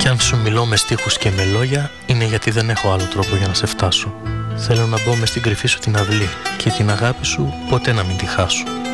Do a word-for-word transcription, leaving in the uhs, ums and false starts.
Κι αν σου μιλώ με στίχους και με λόγια, είναι γιατί δεν έχω άλλο τρόπο για να σε φτάσω. Θέλω να μπω μες στην κρυφή σου την αυλή και την αγάπη σου ποτέ να μην τη χάσω.